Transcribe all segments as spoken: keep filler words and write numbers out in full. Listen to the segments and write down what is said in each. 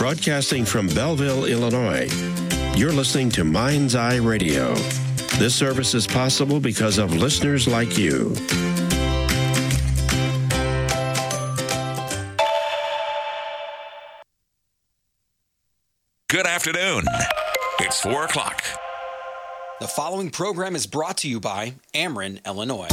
Broadcasting from Belleville, Illinois, you're listening to Mind's Eye Radio. This service is possible because of listeners like you. Good afternoon. It's four o'clock. The following program is brought to you by Ameren, Illinois.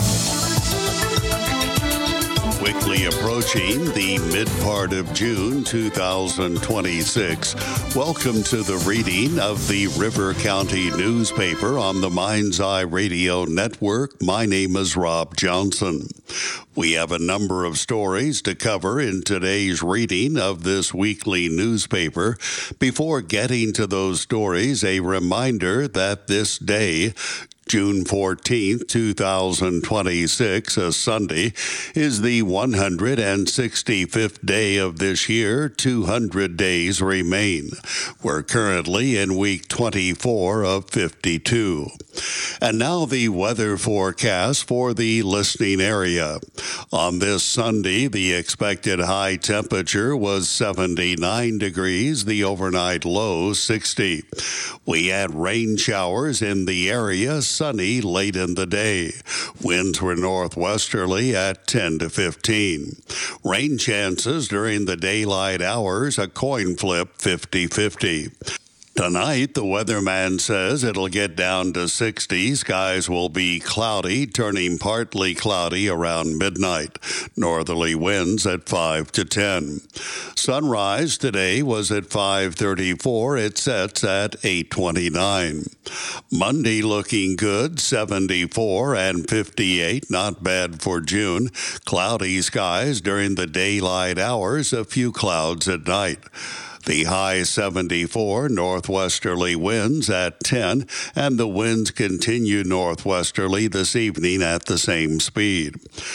Quickly approaching the mid part of June two thousand twenty-six. Welcome to the reading of the River County newspaper on the Mind's Eye Radio Network. My name is Rob Johnson. We have a number of stories to cover in today's reading of this weekly newspaper. Before getting to those stories, a reminder that this day, June fourteenth, two thousand twenty-six, a Sunday, is the one hundred sixty-fifth day of this year. two hundred days remain. We're currently in week twenty-four of fifty-two. And now the weather forecast for the listening area. On this Sunday, the expected high temperature was seventy-nine degrees, the overnight low sixty. We had rain showers in the area, sunny late in the day. Winds were northwesterly at ten to fifteen. Rain chances during the daylight hours, a coin flip fifty-fifty. Tonight, the weatherman says it'll get down to sixty. Skies will be cloudy, turning partly cloudy around midnight. Northerly winds at five to ten. Sunrise today was at five thirty-four. It sets at eight twenty-nine. Monday looking good, seventy-four and fifty-eight. Not bad for June. Cloudy skies during the daylight hours, a few clouds at night. The high seventy-four, northwesterly winds at ten, and the winds continue northwesterly this evening at the same speed.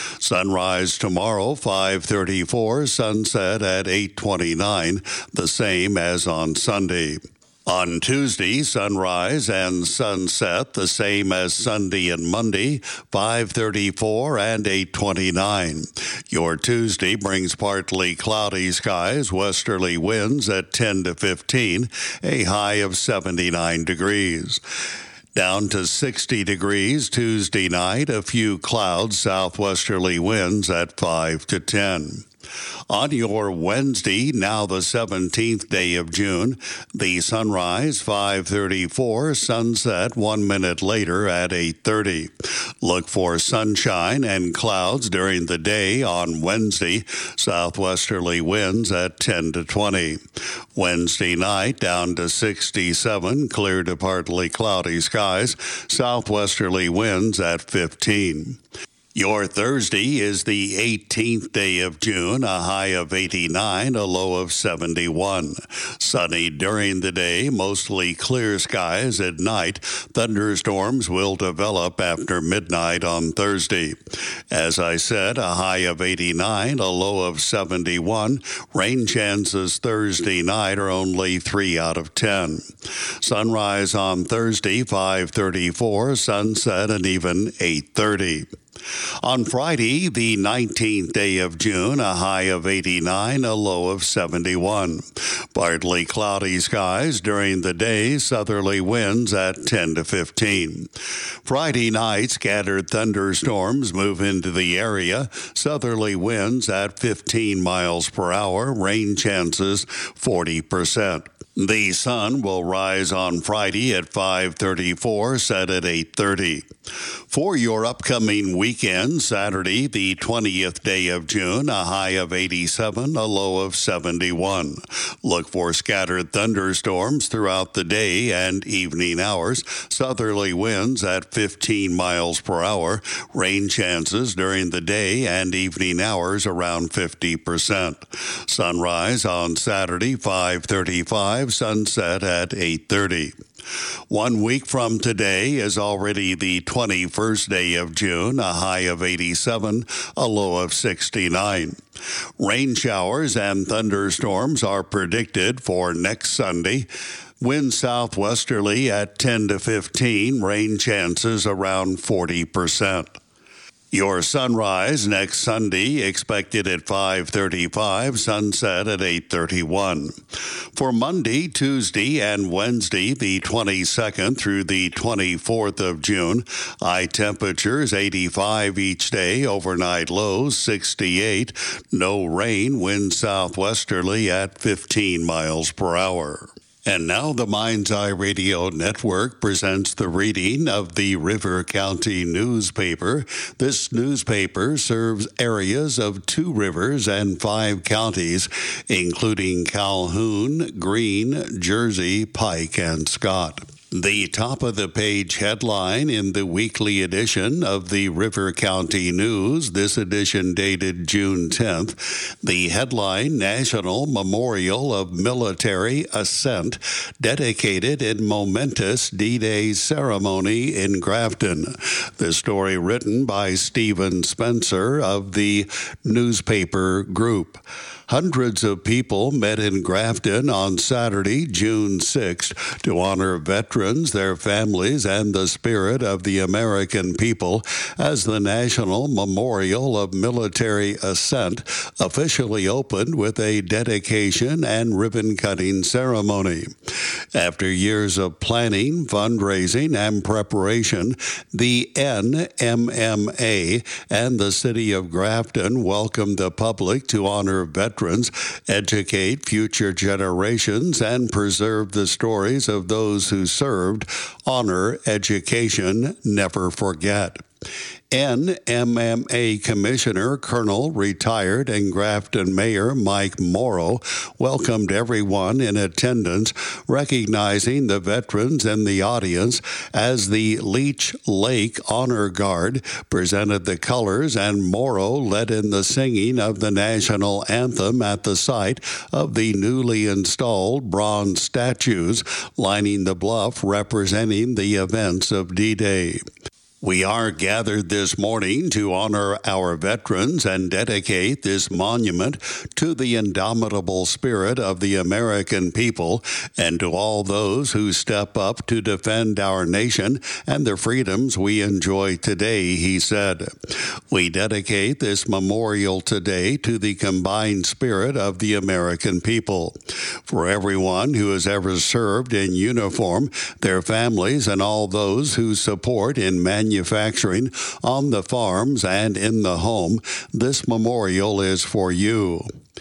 Sunrise tomorrow, five thirty-four, sunset at eight twenty-nine, the same as on Sunday. On Tuesday, sunrise and sunset, the same as Sunday and Monday, five thirty-four and eight twenty-nine. Your Tuesday brings partly cloudy skies, westerly winds at ten to fifteen, a high of seventy-nine degrees. Down to sixty degrees Tuesday night, a few clouds, southwesterly winds at five to ten. On your Wednesday, now the seventeenth day of June, the sunrise five thirty-four, sunset one minute later at eight thirty. Look for sunshine and clouds during the day on Wednesday, southwesterly winds at ten to twenty. Wednesday night down to sixty-seven, clear to partly cloudy skies, southwesterly winds at fifteen. Your Thursday is the eighteenth day of June, a high of eighty-nine, a low of seventy-one. Sunny during the day, mostly clear skies at night. Thunderstorms will develop after midnight on Thursday. As I said, a high of eighty-nine, a low of seventy-one. Rain chances Thursday night are only three out of ten. Sunrise on Thursday, five thirty-four, sunset and even eight thirty. On Friday, the nineteenth day of June, a high of eighty-nine, a low of seventy-one. Partly cloudy skies during the day, southerly winds at ten to fifteen. Friday night, scattered thunderstorms move into the area, southerly winds at fifteen miles per hour, rain chances forty percent. The sun will rise on Friday at five thirty-four, set at eight thirty. For your upcoming weekend, Saturday, the twentieth day of June, a high of eighty-seven, a low of seventy-one. Look for scattered thunderstorms throughout the day and evening hours, southerly winds at fifteen miles per hour, rain chances during the day and evening hours around fifty percent. Sunrise on Saturday, five thirty-five. Sunset at eight thirty. One week from today is already the twenty-first day of June, a high of eighty-seven, a low of sixty-nine. Rain showers and thunderstorms are predicted for next Sunday. Wind southwesterly at ten to fifteen, rain chances around forty percent. Your sunrise next Sunday expected at five thirty-five, sunset at eight thirty-one. For Monday, Tuesday, and Wednesday, the twenty-second through the twenty-fourth of June, high temperatures eighty-five each day, overnight lows sixty-eight, no rain, wind southwesterly at fifteen miles per hour. And now the Mind's Eye Radio Network presents the reading of the River County newspaper. This newspaper serves areas of two rivers and five counties, including Calhoun, Greene, Jersey, Pike, and Scott. The top-of-the-page headline in the weekly edition of the River County News, this edition dated June tenth, the headline, National Memorial of Military Ascent, dedicated in momentous D-Day ceremony in Grafton. The story written by Stephen Spencer of the newspaper group. Hundreds of people met in Grafton on Saturday, June sixth, to honor veterans, their families, and the spirit of the American people as the National Memorial of Military Ascent officially opened with a dedication and ribbon-cutting ceremony. After years of planning, fundraising, and preparation, the N M M A and the City of Grafton welcomed the public to honor veterans, educate future generations, and preserve the stories of those who served. Honor, education, never forget. N M M A Commissioner, Colonel, retired, and Grafton Mayor Mike Morrow welcomed everyone in attendance, recognizing the veterans in the audience as the Leech Lake Honor Guard presented the colors, and Morrow led in the singing of the national anthem at the site of the newly installed bronze statues lining the bluff representing the events of D-Day. We are gathered this morning to honor our veterans and dedicate this monument to the indomitable spirit of the American people and to all those who step up to defend our nation and the freedoms we enjoy today, he said. We dedicate this memorial today to the combined spirit of the American people. For everyone who has ever served in uniform, their families, and all those who support in manufacturing, manufacturing, on the farms, and in the home, this memorial is for you.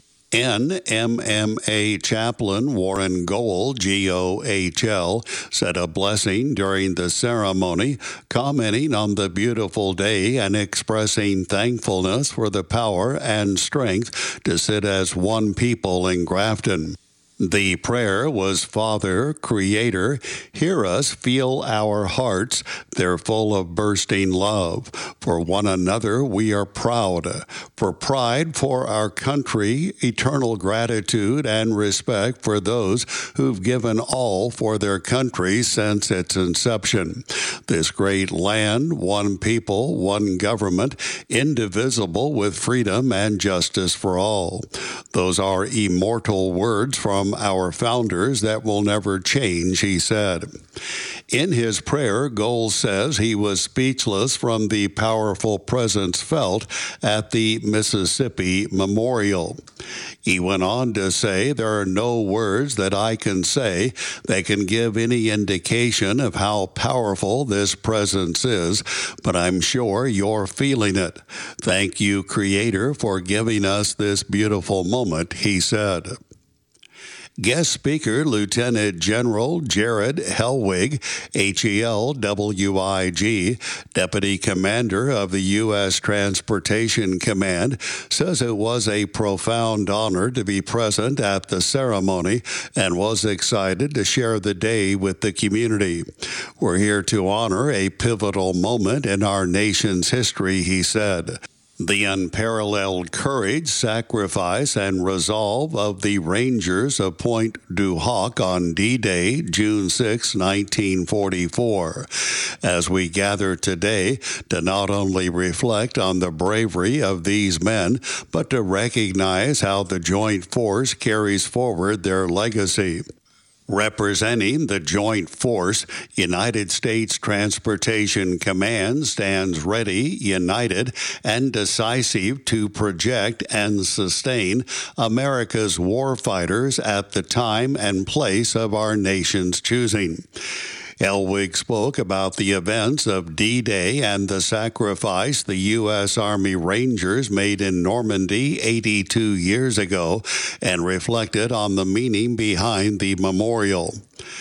N M M A Chaplain Warren Gohl, G O H L, said a blessing during the ceremony, commenting on the beautiful day and expressing thankfulness for the power and strength to sit as one people in Grafton. The prayer was, Father, Creator, hear us, feel our hearts. They're full of bursting love. For one another we are proud. For pride for our country, eternal gratitude and respect for those who've given all for their country since its inception. This great land, one people, one government, indivisible with freedom and justice for all. Those are immortal words from our founders that will never change, he said. In his prayer, Gohl says he was speechless from the powerful presence felt at the Mississippi Memorial. He went on to say, there are no words that I can say that can give any indication of how powerful this presence is, but I'm sure you're feeling it. Thank you, Creator, for giving us this beautiful moment, he said. Guest speaker, Lieutenant General Jared Helwig, H E L W I G, Deputy Commander of the U S Transportation Command, says it was a profound honor to be present at the ceremony and was excited to share the day with the community. We're here to honor a pivotal moment in our nation's history, he said. The unparalleled courage, sacrifice, and resolve of the Rangers of Pointe du Hoc on D-Day, June sixth, nineteen forty-four. As we gather today to not only reflect on the bravery of these men, but to recognize how the joint force carries forward their legacy. Representing the joint force, United States Transportation Command stands ready, united, and decisive to project and sustain America's warfighters at the time and place of our nation's choosing. Elwig spoke about the events of D-Day and the sacrifice the U S. Army Rangers made in Normandy eighty-two years ago and reflected on the meaning behind the memorial.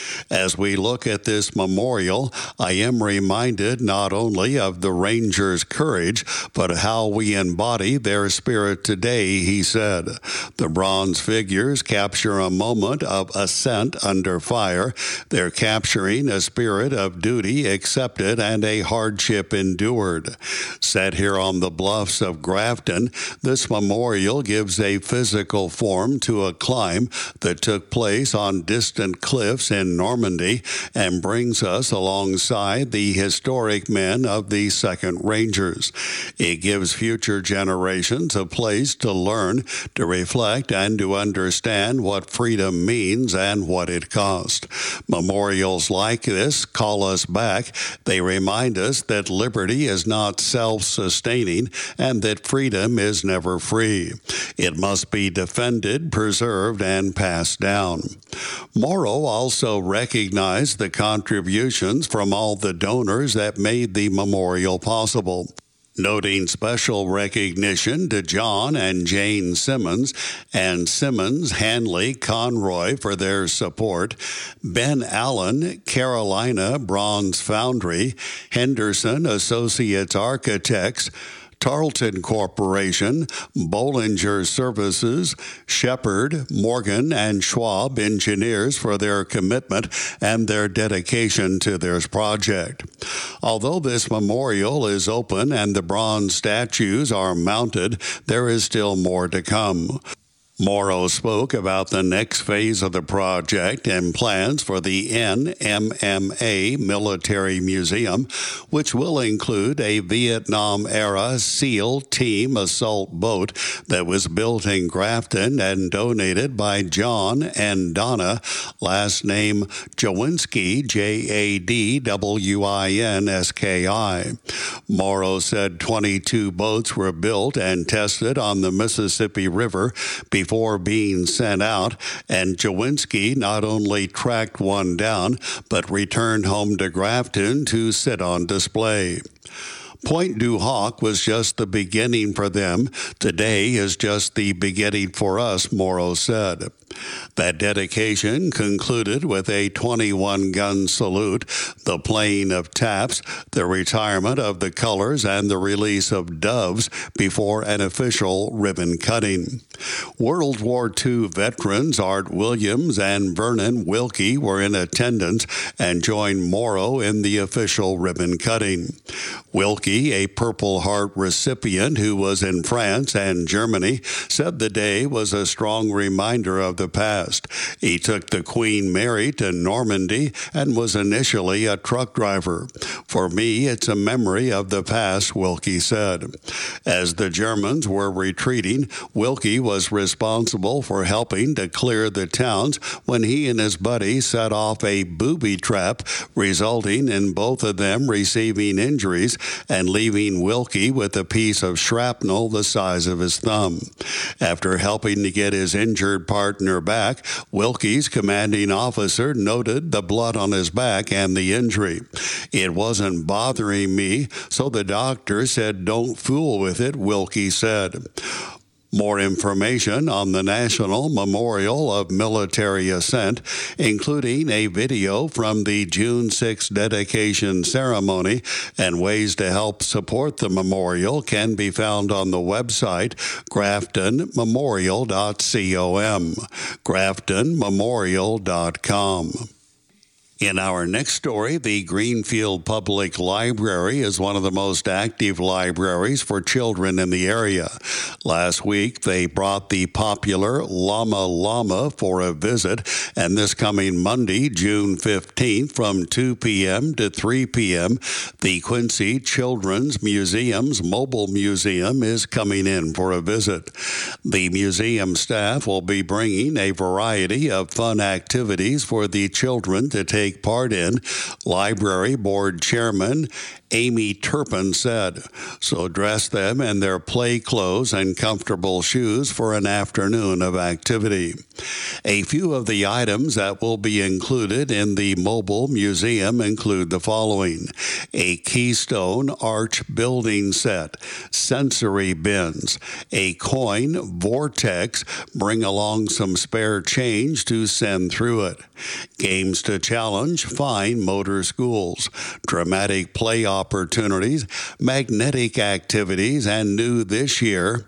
As we look at this memorial, I am reminded not only of the Rangers' courage, but how we embody their spirit today, he said. The bronze figures capture a moment of ascent under fire. They're capturing a spirit of duty accepted and a hardship endured. Set here on the bluffs of Grafton, this memorial gives a physical form to a climb that took place on distant cliffs in Normandy and brings us alongside the historic men of the second Rangers. It gives future generations a place to learn, to reflect, and to understand what freedom means and what it cost. Memorials like this call us back. They remind us that liberty is not self-sustaining and that freedom is never free. It must be defended, preserved, and passed down. Morrow also recognized the contributions from all the donors that made the memorial possible, noting special recognition to John and Jane Simmons and Simmons, Hanley, Conroy for their support, Ben Allen, Carolina Bronze Foundry, Henderson Associates Architects, Tarleton Corporation, Bollinger Services, Shepard, Morgan, and Schwab Engineers for their commitment and their dedication to this project. Although this memorial is open and the bronze statues are mounted, there is still more to come. Morrow spoke about the next phase of the project and plans for the N M M A Military Museum, which will include a Vietnam-era SEAL Team assault boat that was built in Grafton and donated by John and Donna, last name Jadwinski, J A D W I N S K I. Morrow said twenty-two boats were built and tested on the Mississippi River before Before being sent out, and Jadwinski not only tracked one down, but returned home to Grafton to sit on display. Point du Hoc was just the beginning for them. Today is just the beginning for us, Morrow said. That dedication concluded with a twenty-one gun salute, the playing of taps, the retirement of the colors, and the release of doves before an official ribbon cutting. World War Two veterans Art Williams and Vernon Wilkie were in attendance and joined Morrow in the official ribbon cutting. Wilkie, a Purple Heart recipient who was in France and Germany, said the day was a strong reminder of the past. He took the Queen Mary to Normandy and was initially a truck driver. For me, it's a memory of the past, Wilkie said. As the Germans were retreating, Wilkie was responsible for helping to clear the towns when he and his buddy set off a booby trap, resulting in both of them receiving injuries and leaving Wilkie with a piece of shrapnel the size of his thumb. After helping to get his injured partner back, Wilkie's commanding officer noted the blood on his back and the injury. It wasn't bothering me, so the doctor said, "Don't fool with it," Wilkie said. More information on the National Memorial of Military Ascent, including a video from the June sixth dedication ceremony and ways to help support the memorial, can be found on the website grafton memorial dot com. grafton memorial dot com. In our next story, the Greenfield Public Library is one of the most active libraries for children in the area. Last week, they brought the popular Llama Llama for a visit, and this coming Monday, June fifteenth, from two p.m. to three p.m., the Quincy Children's Museum's mobile museum is coming in for a visit. The museum staff will be bringing a variety of fun activities for the children to take part in, Library Board Chairman Amy Turpin said. So dress them in their play clothes and comfortable shoes for an afternoon of activity. A few of the items that will be included in the mobile museum include the following: a Keystone Arch building set, sensory bins, a coin vortex, bring along some spare change to send through it, games to challenge fine motor schools, dramatic play opportunities, magnetic activities, and new this year,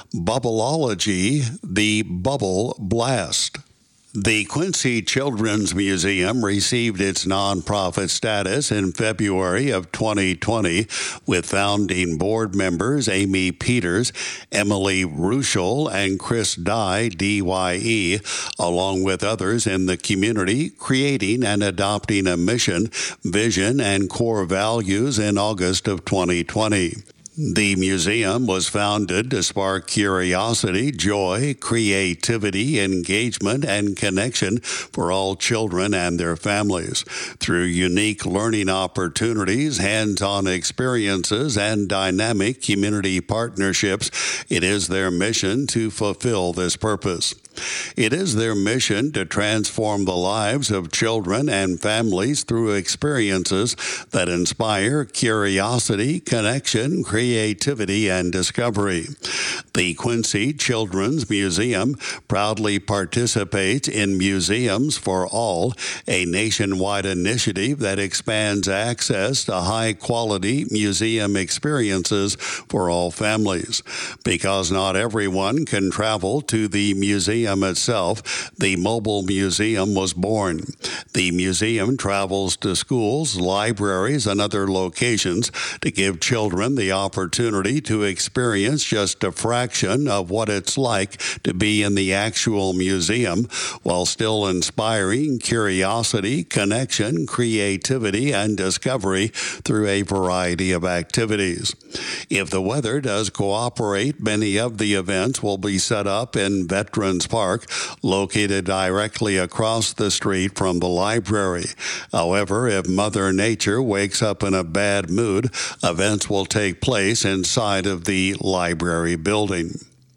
Bubbleology, the Bubble Blast. The Quincy Children's Museum received its nonprofit status in February of twenty twenty with founding board members Amy Peters, Emily Ruschel, and Chris Dye, D Y E, along with others in the community, creating and adopting a mission, vision, and core values in August of twenty twenty. The museum was founded to spark curiosity, joy, creativity, engagement, and connection for all children and their families. Through unique learning opportunities, hands-on experiences, and dynamic community partnerships, it is their mission to fulfill this purpose. It is their mission to transform the lives of children and families through experiences that inspire curiosity, connection, creativity, and discovery. The Quincy Children's Museum proudly participates in Museums for All, a nationwide initiative that expands access to high-quality museum experiences for all families. Because not everyone can travel to the museum itself, the mobile museum was born. The museum travels to schools, libraries, and other locations to give children the opportunity to experience just a fraction of what it's like to be in the actual museum, while still inspiring curiosity, connection, creativity, and discovery through a variety of activities. If the weather does cooperate, many of the events will be set up in Veterans Park, located directly across the street from the library. However, if Mother Nature wakes up in a bad mood, events will take place inside of the library building.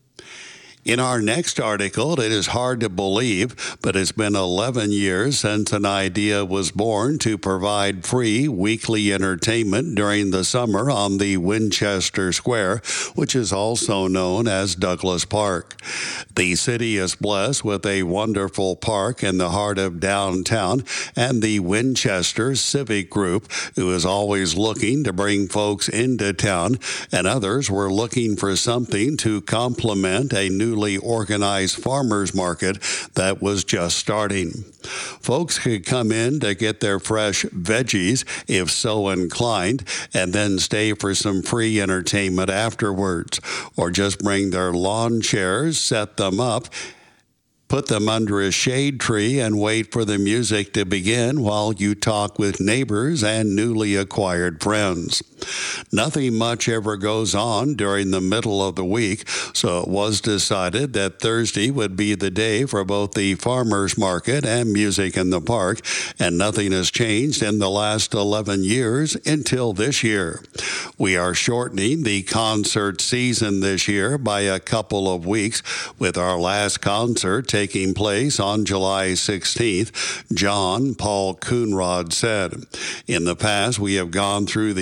In our next article, it is hard to believe, but it's been eleven years since an idea was born to provide free weekly entertainment during the summer on the Winchester Square, which is also known as Douglas Park. The city is blessed with a wonderful park in the heart of downtown, and the Winchester Civic Group, who is always looking to bring folks into town, and others were looking for something to complement a new newly organized farmers market that was just starting. Folks could come in to get their fresh veggies, if so inclined, and then stay for some free entertainment afterwards, or just bring their lawn chairs, set them up, put them under a shade tree, and wait for the music to begin while you talk with neighbors and newly acquired friends. Nothing much ever goes on during the middle of the week, so it was decided that Thursday would be the day for both the farmers market and music in the park, and nothing has changed in the last eleven years until this year. We are shortening the concert season this year by a couple of weeks, with our last concert taking place on July sixteenth, John Paul Coonrod said. In the past, we have gone through the end of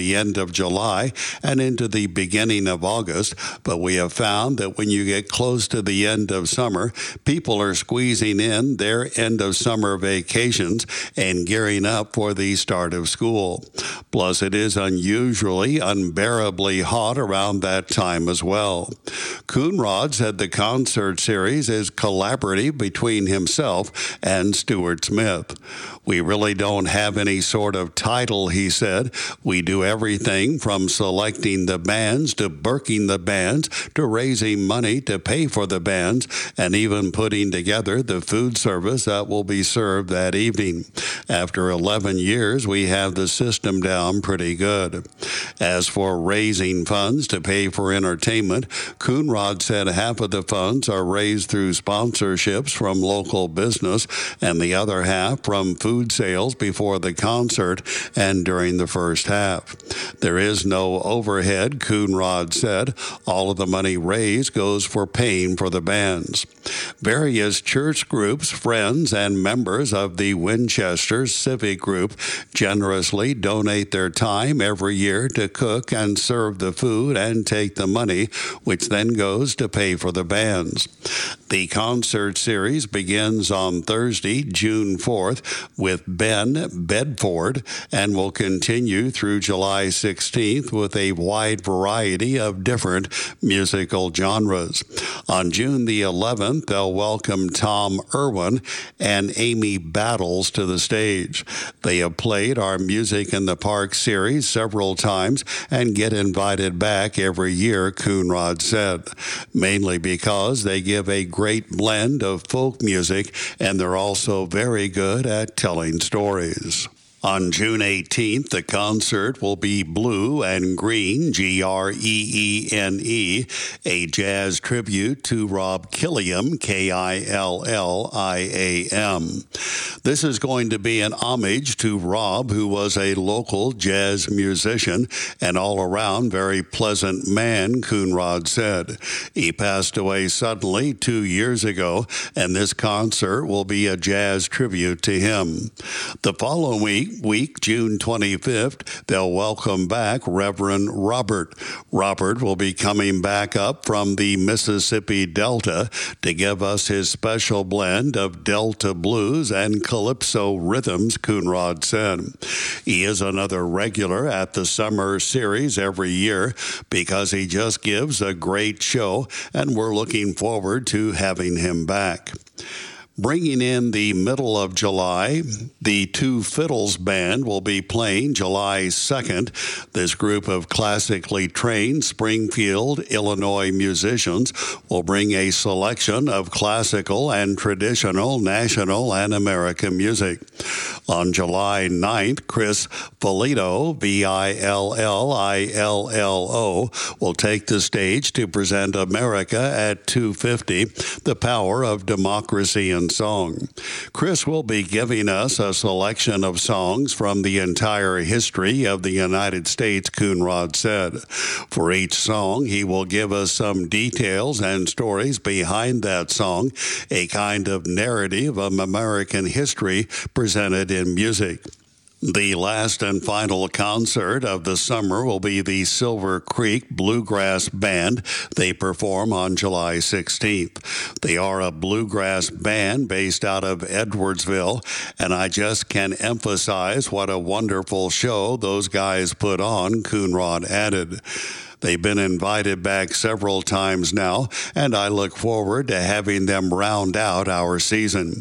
of July and into the beginning of August, but we have found that when you get close to the end of summer, people are squeezing in their end of summer vacations and gearing up for the start of school. Plus, it is unusually, unbearably hot around that time as well. Coonrod said the concert series is collaborative between himself and Stuart Smith. We really don't have any sort of title, he said. We do everything from selecting the bands to booking the bands to raising money to pay for the bands and even putting together the food service that will be served that evening. After eleven years, we have the system down pretty good. As for raising funds to pay for entertainment, Coonrod said half of the funds are raised through sponsorships from local business and the other half from food sales before the concert and during the first half. There is no overhead, Coonrod said. All of the money raised goes for paying for the bands. Various church groups, friends, and members of the Winchester Civic Group generously donate their time every year to cook and serve the food and take the money, which then goes to pay for the bands. The concert series begins on Thursday, June fourth, with Ben Bedford and will continue through July sixteenth with a wide variety of different musical genres. On June the eleventh, they'll welcome Tom Irwin and Amy Battles to the stage. They have played our Music in the Park series several times and get invited back every year, Coonrod said, mainly because they give a great blend of folk music and they're also very good at telling stories. On June eighteenth, the concert will be Blue and Green, G R E E N E, a jazz tribute to Rob Killiam, K I L L I A M. This is going to be an homage to Rob, who was a local jazz musician and all-around very pleasant man, Coonrod said. He passed away suddenly two years ago, and this concert will be a jazz tribute to him. The following week, Week, June twenty-fifth, they'll welcome back Reverend Robert. Robert will be coming back up from the Mississippi Delta to give us his special blend of Delta blues and calypso rhythms, Coonrod said. He is another regular at the summer series every year because he just gives a great show, and we're looking forward to having him back. Bringing in the middle of July, the Two Fiddles Band will be playing July second. This group of classically trained Springfield, Illinois musicians will bring a selection of classical and traditional national and American music. On July ninth, Chris Villillo, V I L L I L L O, will take the stage to present America at two fifty, The Power of Democracy and Song. Chris will be giving us a selection of songs from the entire history of the United States, Coonrod said. For each song, he will give us some details and stories behind that song, a kind of narrative of American history presented in music. The last and final concert of the summer will be the Silver Creek Bluegrass Band. They perform on July sixteenth. They are a bluegrass band based out of Edwardsville, and I just can emphasize what a wonderful show those guys put on, Coonrod added. They've been invited back several times now, and I look forward to having them round out our season.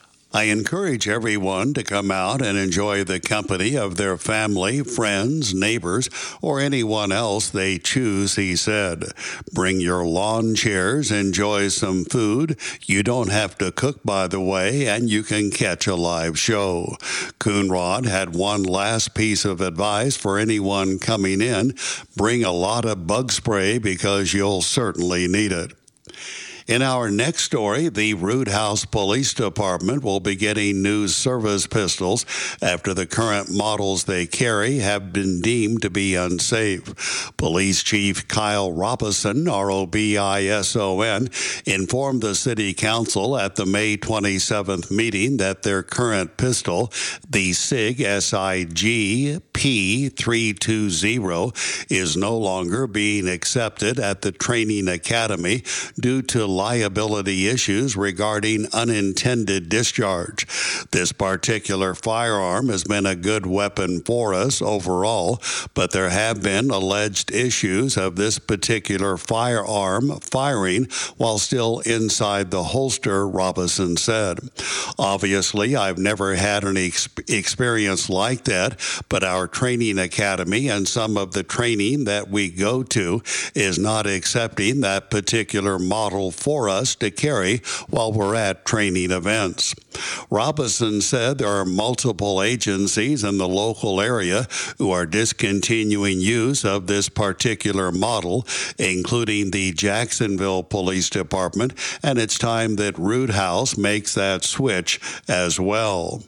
I encourage everyone to come out and enjoy the company of their family, friends, neighbors, or anyone else they choose, he said. Bring your lawn chairs, enjoy some food. You don't have to cook, by the way, and you can catch a live show. Coonrod had one last piece of advice for anyone coming in. Bring a lot of bug spray because you'll certainly need it. In our next story, the Root House Police Department will be getting new service pistols after the current models they carry have been deemed to be unsafe. Police Chief Kyle Robison, R O B I S O N, informed the City Council at the May twenty-seventh meeting that their current pistol, the SIG S I G P three two zero, is no longer being accepted at the training academy due to liability issues regarding unintended discharge. This particular firearm has been a good weapon for us overall, but there have been alleged issues of this particular firearm firing while still inside the holster, Robison said. Obviously, I've never had any ex- experience like that, but our training academy and some of the training that we go to is not accepting that particular model for us to carry while we're at training events. Robison said there are multiple agencies in the local area who are discontinuing use of this particular model, including the Jacksonville Police Department, and it's time that Root House makes that switch as well.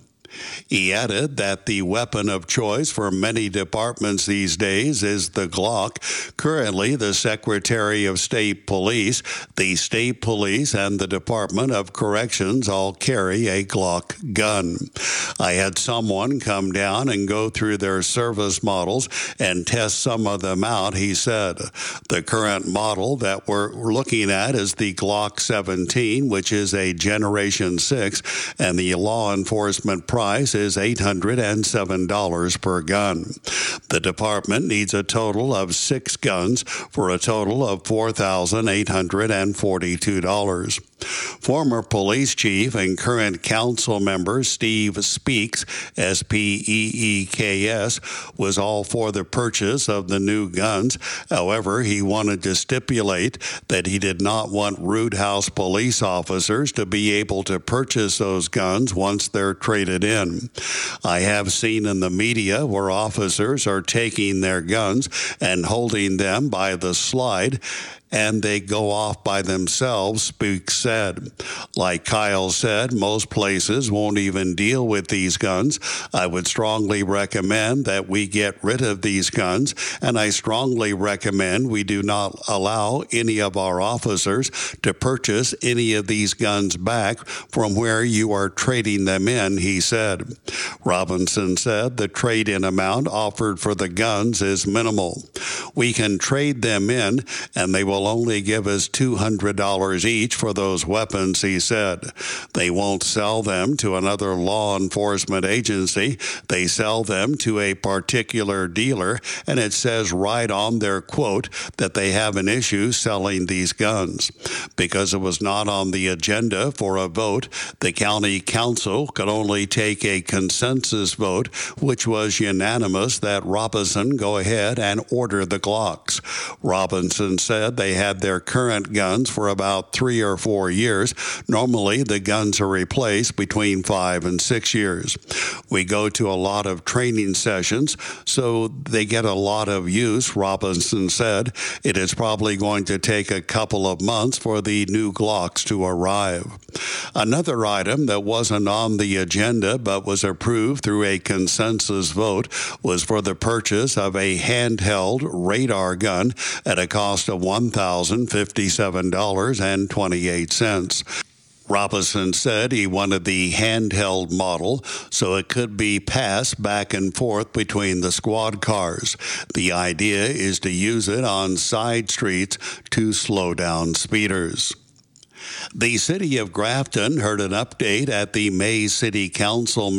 He added that the weapon of choice for many departments these days is the Glock. Currently, the Secretary of State Police, the State Police, and the Department of Corrections all carry a Glock gun. I had someone come down and go through their service models and test some of them out, he said. The current model that we're looking at is the Glock seventeen, which is a Generation six, and the law enforcement price is eight hundred seven dollars per gun. The department needs a total of six guns for a total of four thousand eight hundred forty-two dollars. Former police chief and current council member Steve Speaks, S P E E K S, was all for the purchase of the new guns. However, he wanted to stipulate that he did not want Root House police officers to be able to purchase those guns once they're traded in. I have seen in the media where officers are taking their guns and holding them by the slide, and they go off by themselves, Speaks said. Like Kyle said, most places won't even deal with these guns. I would strongly recommend that we get rid of these guns, and I strongly recommend we do not allow any of our officers to purchase any of these guns back from where you are trading them in, he said. Robinson said the trade-in amount offered for the guns is minimal. We can trade them in, and they will only give us two hundred dollars each for those weapons, he said. They won't sell them to another law enforcement agency. They sell them to a particular dealer, and it says right on their quote that they have an issue selling these guns. Because it was not on the agenda for a vote, the county council could only take a consensus vote, which was unanimous that Robinson go ahead and order the Glocks. Robinson said they had their current guns for about three or four years. Normally, the guns are replaced between five and six years. We go to a lot of training sessions, so they get a lot of use, Robinson said. It is probably going to take a couple of months for the new Glocks to arrive. Another item that wasn't on the agenda but was approved through a consensus vote was for the purchase of a handheld radar gun at a cost of one thousand fifty-seven dollars and twenty-eight cents. Robinson said he wanted the handheld model so it could be passed back and forth between the squad cars. The idea is to use it on side streets to slow down speeders. The city of Grafton heard an update at the May City Council